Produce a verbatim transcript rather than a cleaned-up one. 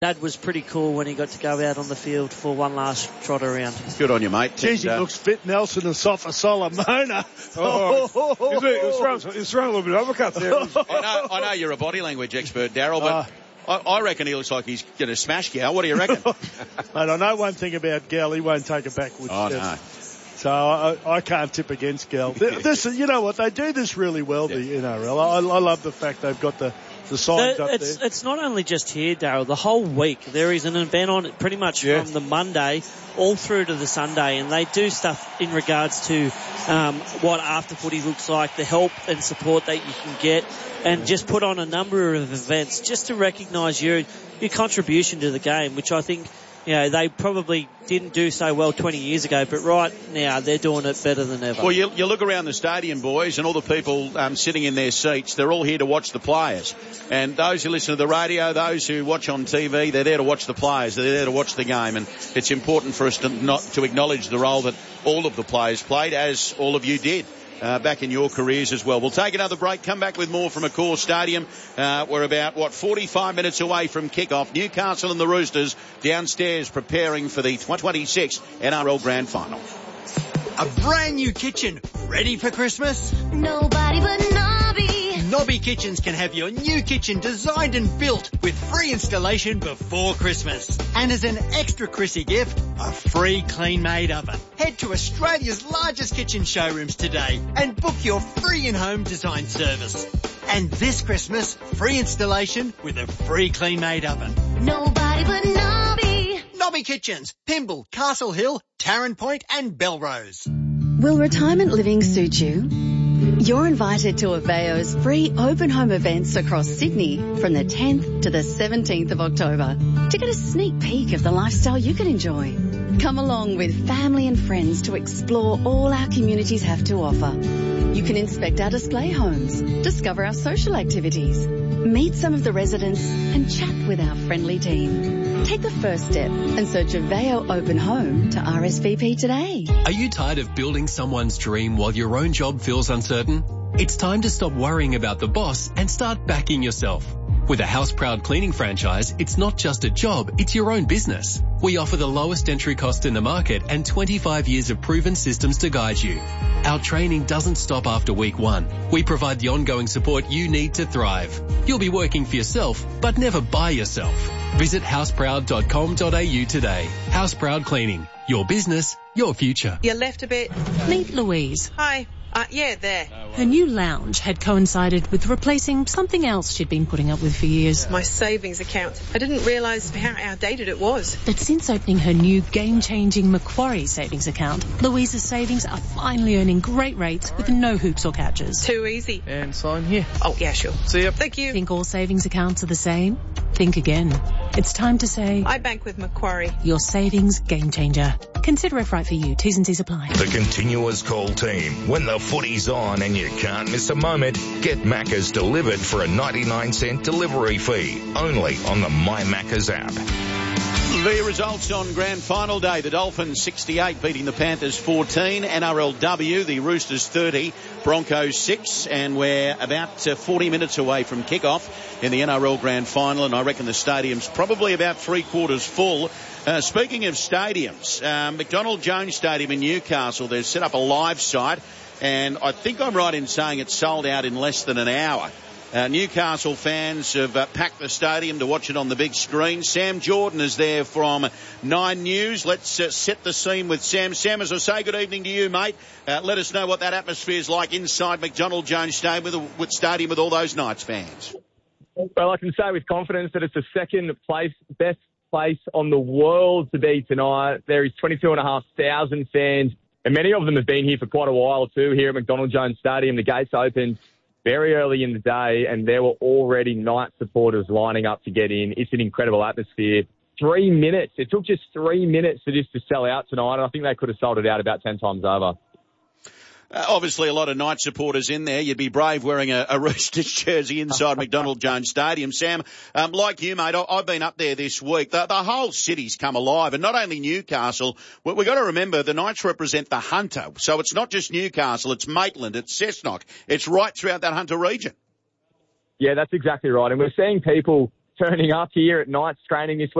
That was pretty cool when he got to go out on the field for one last trot around. Good on you, mate. Jeez, he uh, looks fit, Nelson and Sofa Solomona. Oh, oh, oh, he's, he's, throwing, he's throwing a little bit of uppercut there. I know, I know you're a body language expert, Daryl, but uh, I, I reckon he looks like he's going to smash Gal. What do you reckon? Mate, I know one thing about Gal. He won't take a backwards oh, step. No. So I, I can't tip against Gal. This, you know what? They do this really well, yeah. the N R L. I, I love the fact they've got the The signs the, up it's, there. It's not only just here, Darryl. The whole week there is an event on pretty much yeah. from the Monday all through to the Sunday, and they do stuff in regards to um, what after footy looks like, the help and support that you can get, and just put on a number of events just to recognise your your contribution to the game, which I think, you know, they probably didn't do so well twenty years ago, but right now they're doing it better than ever. Well, you, you look around the stadium, boys, and all the people um, sitting in their seats, they're all here to watch the players. And those who listen to the radio, those who watch on T V, they're there to watch the players. They're there to watch the game. And it's important for us to not to acknowledge the role that all of the players played, as all of you did. Uh, back in your careers as well. We'll take another break, come back with more from Accor Stadium. Uh, we're about, what, forty-five minutes away from kick-off. Newcastle and the Roosters downstairs preparing for the twenty twenty-six N R L Grand Final. A brand new kitchen, ready for Christmas? Nobody but Nobby. Nobby Kitchens can have your new kitchen designed and built with free installation before Christmas. And as an extra Chrissy gift, a free clean-made oven. Head to Australia's largest kitchen showrooms today and book your free in-home design service. And this Christmas, free installation with a free clean-made oven. Nobody but Nobby. Nobby Kitchens, Pymble, Castle Hill, Tarrant Point and Belrose. Will retirement living suit you? You're invited to Aveo's free open home events across Sydney from the tenth to the seventeenth of October to get a sneak peek of the lifestyle you can enjoy. Come along with family and friends to explore all our communities have to offer. You can inspect our display homes, discover our social activities, meet some of the residents and chat with our friendly team. Take the first step and search Aveo Open Home to R S V P today. Are you tired of building someone's dream while your own job feels uncertain? It's time to stop worrying about the boss and start backing yourself. With a House Proud cleaning franchise, it's not just a job, it's your own business. We offer the lowest entry cost in the market and twenty-five years of proven systems to guide you. Our training doesn't stop after week one. We provide the ongoing support you need to thrive. You'll be working for yourself, but never by yourself. Visit house proud dot com dot a u today. House Proud Cleaning. Your business, your future. You left a bit. Meet Louise. Hi. Uh, yeah, there. Her new lounge had coincided with replacing something else she'd been putting up with for years. My savings account. I didn't realise how outdated it was. But since opening her new game-changing Macquarie savings account, Louise's savings are finally earning great rates with no hoops or catches. Too easy. And sign here. Oh, yeah, sure. See ya. Thank you. Think all savings accounts are the same? Think again. It's time to say... I bank with Macquarie. Your savings game changer. Consider it right for you. T's and C's apply. The continuous call team. When the footy's on and you can't miss a moment, get Macca's delivered for a ninety-nine cent delivery fee. Only on the My Macca's app. The results on Grand Final day. The Dolphins sixty-eight beating the Panthers fourteen. N R L W, the Roosters thirty. Broncos six. And we're about uh, forty minutes away from kick-off in the N R L Grand Final. And I reckon the stadium's probably about three quarters full. Uh, speaking of stadiums, um, McDonald Jones Stadium in Newcastle, they've set up a live site. And I think I'm right in saying it's sold out in less than an hour. Uh, Newcastle fans have uh, packed the stadium to watch it on the big screen. Sam Jordan is there from Nine News. Let's uh, set the scene with Sam. Sam, as I say, good evening to you, mate. Uh, let us know what that atmosphere is like inside McDonald Jones Stadium with, with stadium with all those Knights fans. Well, I can say with confidence that it's the second place, best place on the world to be tonight. There is twenty-two and a half thousand fans, and many of them have been here for quite a while too, here at McDonald Jones Stadium. The gates opened very early in the day, and there were already Knight supporters lining up to get in. It's an incredible atmosphere. Three minutes. It took just three minutes for this to sell out tonight, and I think they could have sold it out about ten times over. Uh, obviously, a lot of Knight supporters in there. You'd be brave wearing a, a Roosters jersey inside McDonald Jones Stadium. Sam, um, like you, mate, I, I've been up there this week. The, the whole city's come alive, and not only Newcastle. We, we've got to remember the Knights represent the Hunter, so it's not just Newcastle, it's Maitland, it's Cessnock. It's right throughout that Hunter region. Yeah, that's exactly right, and we're seeing people turning up here at Knights training this week.